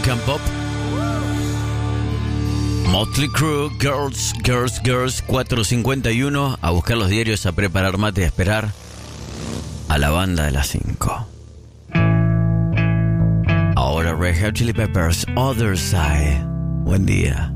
American Pop. Motley Crue, Girls, Girls, Girls, 4:51. A buscar los diarios, a preparar mate y a esperar a la banda de las 5. Ahora Red Hot Chili Peppers, Other Side. Buen día.